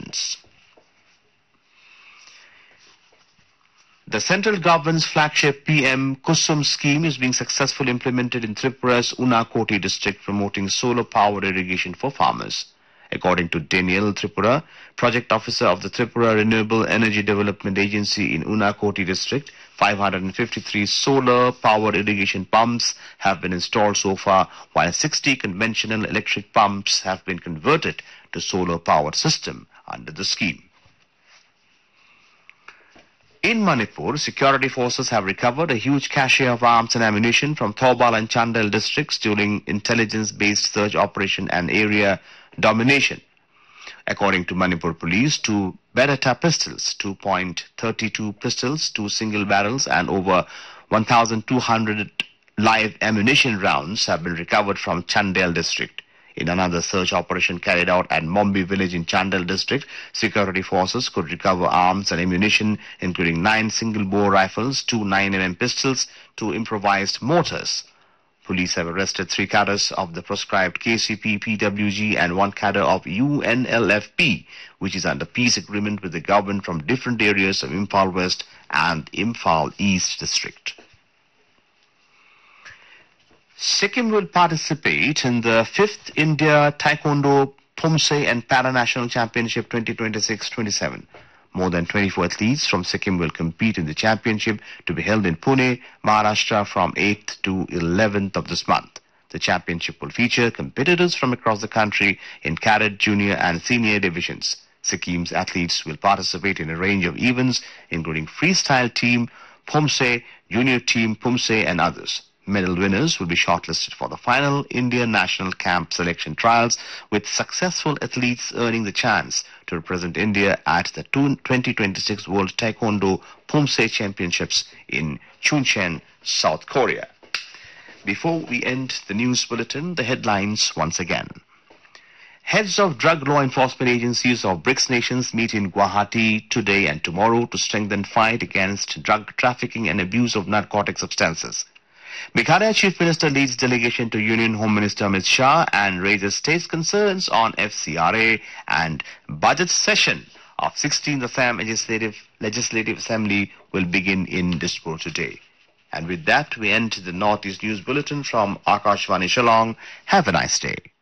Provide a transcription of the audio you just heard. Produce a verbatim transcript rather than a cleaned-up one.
elections. The central government's flagship P M Kusum scheme is being successfully implemented in Tripura's Unakoti district, promoting solar powered irrigation for farmers. According to Daniel Tripura, project officer of the Tripura Renewable Energy Development Agency in Unakoti district, five hundred fifty-three solar powered irrigation pumps have been installed so far, while sixty conventional electric pumps have been converted to solar powered system under the scheme. In Manipur, security forces have recovered a huge cache of arms and ammunition from Thoubal and Chandel districts during intelligence-based search operation and area domination. According to Manipur police, two Beretta pistols, two point three two pistols, two single barrels and over one thousand two hundred live ammunition rounds have been recovered from Chandel district. In another search operation carried out at Mombi village in Chandel district, security forces could recover arms and ammunition, including nine single-bore rifles, two nine millimeter pistols, two improvised mortars. Police have arrested three cadres of the proscribed K C P, P W G and one cadre of U N L F P, which is under peace agreement with the government from different areas of Imphal West and Imphal East district. Sikkim will participate in the fifth India Taekwondo, Phumse and Para-National Championship twenty twenty-six twenty-seven. More than twenty-four athletes from Sikkim will compete in the championship to be held in Pune, Maharashtra from eighth to eleventh of this month. The championship will feature competitors from across the country in cadet, junior and senior divisions. Sikkim's athletes will participate in a range of events, including freestyle team, Phumse, junior team, Phumse and others. Medal winners will be shortlisted for the final India National Camp selection trials, with successful athletes earning the chance to represent India at the twenty twenty-six World Taekwondo Phumse Championships in Chuncheon, South Korea. Before we end the news bulletin, the headlines once again. Heads of drug law enforcement agencies of BRICS nations meet in Guwahati today and tomorrow to strengthen fight against drug trafficking and abuse of narcotic substances. Meghalaya Chief Minister leads delegation to Union Home Minister Amit Shah and raises state's concerns on F C R A, and budget session of sixteenth Assam Legislative, Legislative Assembly will begin in Dispur today. And with that, we end the Northeast News Bulletin from Akashvani Shillong. Have a nice day.